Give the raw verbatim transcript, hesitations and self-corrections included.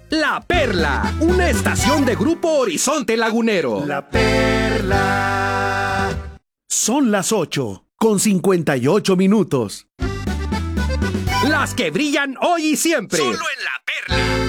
La Perla, una estación de Grupo Horizonte Lagunero. La Perla. Son las ocho, con cincuenta y ocho minutos. Las que brillan hoy y siempre. Solo en La Perla.